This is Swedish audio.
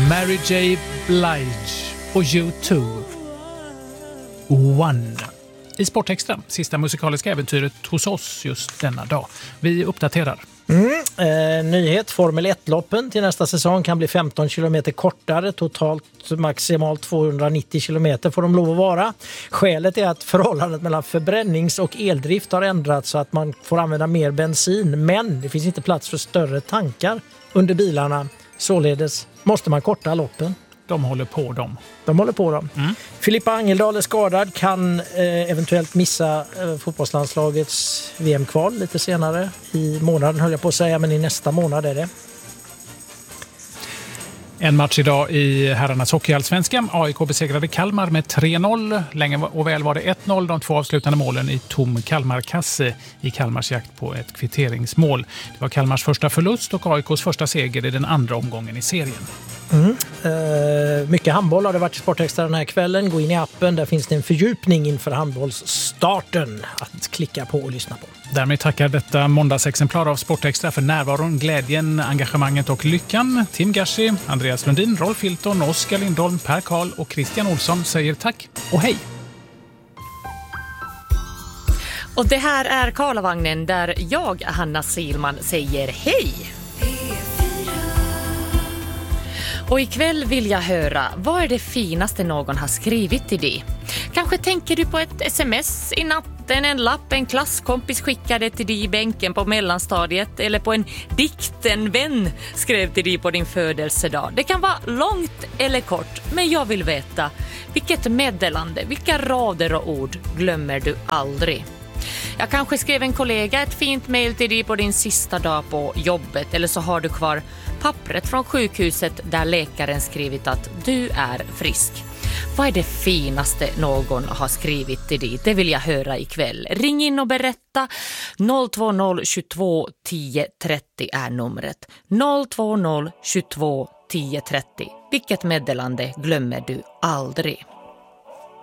Mary J. Blige och U2. One. I Sportextra, sista musikaliska äventyret hos oss just denna dag. Vi uppdaterar. Nyhet, Formel 1-loppen till nästa säsong kan bli 15 kilometer kortare, totalt maximalt 290 kilometer får de lov att vara. Skälet är att förhållandet mellan förbrännings- och eldrift har ändrats så att man får använda mer bensin, men det finns inte plats för större tankar under bilarna. Således måste man korta loppen. De håller på dem. Filippa Angeldal är skadad, kan eventuellt missa fotbollslandslagets VM-kval lite senare i månaden, höll jag på att säga, men i nästa månad är det. En match idag i herrarnas hockeyallsvenska. AIK besegrade Kalmar med 3-0. Länge och väl var det 1-0. De 2 avslutande målen i tom Kalmarkasse i Kalmars jakt på ett kvitteringsmål. Det var Kalmars första förlust och AIKs första seger i den andra omgången i serien. Mycket handboll har det varit i Sportextra den här kvällen. Gå in i appen, där finns det en fördjupning inför handbollsstarten att klicka på och lyssna på. Därmed tackar detta måndagsexemplar av Sportextra för närvaron, glädjen, engagemanget och lyckan. Tim Gashi, Andreas Lundin, Rolf Hilton, Oskar Lindholm, Per Karl och Christian Olsson säger tack och hej! Och det här är Karlavagnen där jag, Hanna Silman, säger hej! Och ikväll vill jag höra, vad är det finaste någon har skrivit till dig? Kanske tänker du på ett sms i natten, en lapp en klasskompis skickade till dig i bänken på mellanstadiet eller på en dikt en vän skrev till dig på din födelsedag. Det kan vara långt eller kort, men jag vill veta vilket meddelande, vilka rader och ord glömmer du aldrig? Jag kanske skrev en kollega ett fint mejl till dig på din sista dag på jobbet, eller så har du kvar pappret från sjukhuset där läkaren skrivit att du är frisk. Vad är det finaste någon har skrivit till dig? Det vill jag höra ikväll. Ring in och berätta. 020 22 10 30 är numret. 020 22 10 30. Vilket meddelande glömmer du aldrig?